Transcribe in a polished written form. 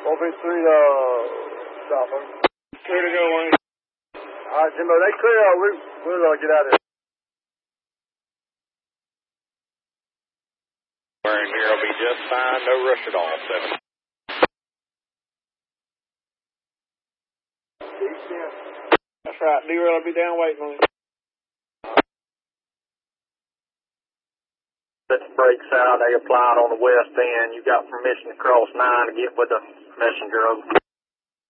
453, stop them. Clear to go, Wayne. All right, Jimbo, they clear. We'll get out of here. We're in here. Will be just fine. No rush at all. 7. That's right. D-Rail will be down waiting on you. Let the brakes out. They applied on the west end. You got permission to cross 9 to get with the messenger over.